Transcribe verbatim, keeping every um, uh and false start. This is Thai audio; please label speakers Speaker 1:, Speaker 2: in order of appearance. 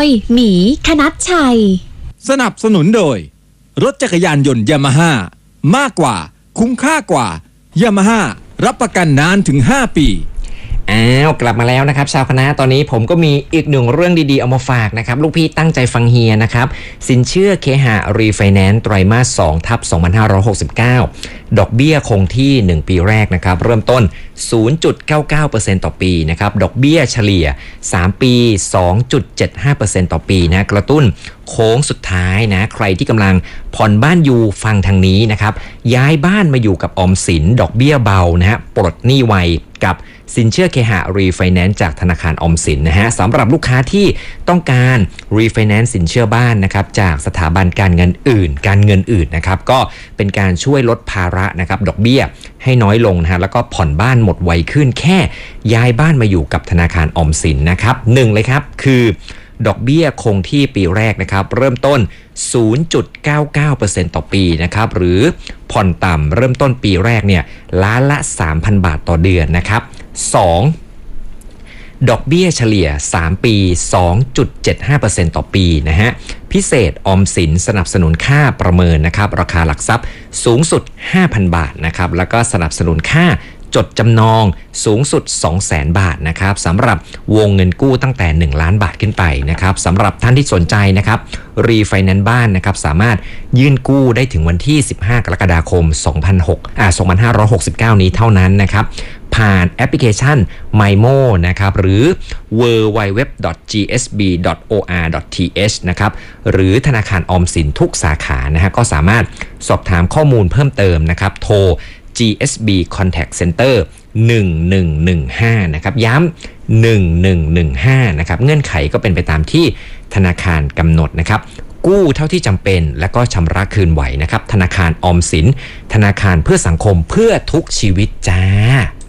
Speaker 1: ยหมีคณัชชัย
Speaker 2: สนับสนุนโดยรถจักรยานยนต์ยามาฮ่ามากกว่าคุ้มค่ากว่ายามาฮ่ารับประกันนานถึงห้าปี
Speaker 3: อ้าวกลับมาแล้วนะครับชาวคณะตอนนี้ผมก็มีอีกหนึ่งเรื่องดีๆเอามาฝากนะครับลูกพี่ตั้งใจฟังเฮียนะครับสินเชื่อเคหะรีไฟแนนซ์ไตรมาสสองทับสองพันห้าร้อยหกสิบเก้าดอกเบี้ยคงที่หนึ่งปีแรกนะครับเริ่มต้น ศูนย์จุดเก้าเก้าเปอร์เซ็นต์ ต่อปีนะครับดอกเบี้ยเฉลี่ยสามปี สองจุดเจ็ดห้าเปอร์เซ็นต์ ต่อปีนะกระตุ้นโค้งสุดท้ายนะใครที่กำลังผ่อนบ้านอยู่ฟังทางนี้นะครับย้ายบ้านมาอยู่กับออมสินดอกเบี้ยเบานะฮะปลดหนี้ไวกับสินเชื่อเคหะรีไฟแนนซ์จากธนาคารออมสินนะฮะสำหรับลูกค้าที่ต้องการรีไฟแนนซ์สินเชื่อบ้านนะครับจากสถาบันการเงินอื่นการเงินอื่นนะครับก็เป็นการช่วยลดภาระนะครับดอกเบี้ยให้น้อยลงนะฮะแล้วก็ผ่อนบ้านหมดไวขึ้นแค่ย้ายบ้านมาอยู่กับธนาคารออมสินนะครับหนึ่งเลยครับคือดอกเบี้ยคงที่ปีแรกนะครับเริ่มต้น ศูนย์จุดเก้าเก้าเปอร์เซ็นต์ ต่อปีนะครับหรือผ่อนต่ำเริ่มต้นปีแรกเนี่ยล้านละ สามพัน บาทต่อเดือนนะครับสองดอกเบี้ยเฉลี่ยสามปี สองจุดเจ็ดห้าเปอร์เซ็นต์ ต่อปีนะฮะพิเศษออมสินสนับสนุนค่าประเมินนะครับราคาหลักทรัพย์สูงสุด ห้าพัน บาทนะครับแล้วก็สนับสนุนค่าจดจำนองสูงสุด สองแสน บาทนะครับสำหรับวงเงินกู้ตั้งแต่หนึ่งล้านบาทขึ้นไปนะครับสำหรับท่านที่สนใจนะครับรีไฟแนนซ์บ้านนะครับสามารถยื่นกู้ได้ถึงวันที่สิบห้ากรกฎาคมสองพันหกอ่าสองพันห้าร้อยหกสิบเก้านี้เท่านั้นนะครับผ่านแอปพลิเคชัน ไมโม นะครับหรือ ดับเบิลยู ดับเบิลยู ดับเบิลยู ดอท จี เอส บี ดอท โอ อาร์ ดอท ที เอช นะครับหรือธนาคารออมสินทุกสาขานะฮะก็สามารถสอบถามข้อมูลเพิ่มเติมนะครับโทร จี เอส บี Contact Center หนึ่งหนึ่งหนึ่งห้านะครับย้ำหนึ่งหนึ่งหนึ่งห้านะครับเงื่อนไขก็เป็นไปตามที่ธนาคารกำหนดนะครับกู้เท่าที่จำเป็นและก็ชำระคืนไหวนะครับธนาคารออมสินธนาคารเพื่อสังคมเพื่อทุกชีวิตจ้า